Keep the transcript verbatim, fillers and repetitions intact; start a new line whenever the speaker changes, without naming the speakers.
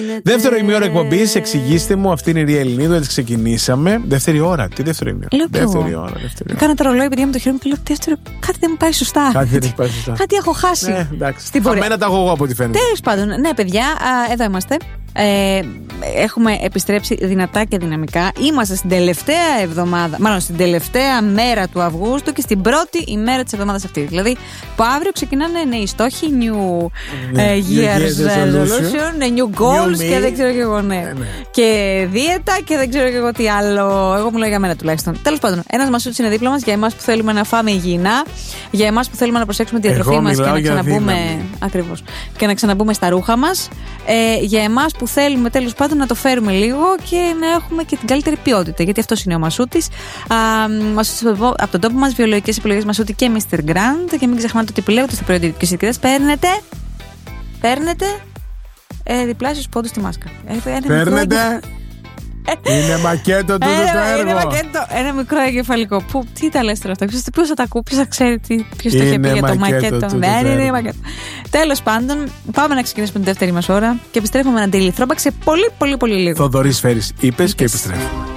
Δεύτερο ημίωρο εκπομπής, εξηγήστε μου, αυτή είναι η Ρία Ελληνίδου, έτσι ξεκινήσαμε. Δεύτερη ώρα, τι δεύτερο ημίωρο. Δεύτερη ώρα.
Κάνα το ρολόι, παιδιά, με το χέρι μου και λέω δεύτερο, κάτι δεν μου πάει σωστά.
Κάτι δεν μου πάει σωστά.
Κάτι έχω χάσει.
Ναι, εντάξει. Χαμένα τα έχω εγώ από ό,τι φαίνεται.
Τέλος πάντων, ναι, παιδιά, α, εδώ είμαστε. Ε, έχουμε επιστρέψει δυνατά και δυναμικά. Είμαστε στην τελευταία εβδομάδα, μάλλον στην τελευταία μέρα του Αυγούστου και στην πρώτη ημέρα της εβδομάδας αυτή. Δηλαδή, που αύριο ξεκινάνε νέοι στόχοι, new
ναι,
uh, year's resolution, new goals
new
και δεν ξέρω και εγώ, ναι.
ναι, ναι.
Και δίαιτα και δεν ξέρω και εγώ τι άλλο. Εγώ μιλάω για μένα τουλάχιστον. Τέλος πάντων, ένας μασούτης είναι δίπλα μας για εμάς που θέλουμε να φάμε υγιεινά, για εμάς που θέλουμε να προσέξουμε τη διατροφή μας και να ξαναμπούμε. Ακριβώς. Και να ξαναμπούμε στα ρούχα μας. Ε, για εμάς που θέλουμε τέλος πάντων να το φέρουμε λίγο και να έχουμε και την καλύτερη ποιότητα. Γιατί αυτός είναι ο Μασούτης. Μασούτης από τον τόπο μας, βιολογικές επιλογές Μασούτη και μίστερ Grand. Και μην ξεχνάτε ότι επιλέγοντας τα προϊόντα και συσκευές παίρνετε. Παίρνετε. Ε, διπλάσιους πόντους στη μάσκα. Ε,
παίρνετε. Είναι μακέτο τούτο το έργο.
Είναι μακέτο, ένα μικρό εγκεφαλικό. Πού, τι τα λες τώρα αυτό, ποιος θα τα ακούει, ποιος θα ξέρει, ποιος το είχε πει για το μακέτο. Δεν είναι μακέτο. Τέλος πάντων, πάμε να ξεκινήσουμε την δεύτερη μας ώρα και επιστρέφουμε με ένα daily throwback σε πολύ πολύ πολύ λίγο.
Θοδωρής Φέρης είπες και επιστρέφουμε.